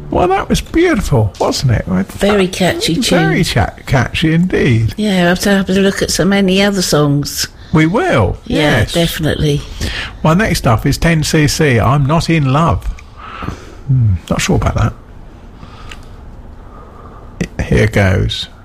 Well, that was beautiful, wasn't it? Very catchy tune. Very catchy indeed. Yeah, I have to have a look at so many other songs. We will. Yeah, yes, definitely. Well, next up is 10cc. I'm Not in Love. Not sure about that. Here goes.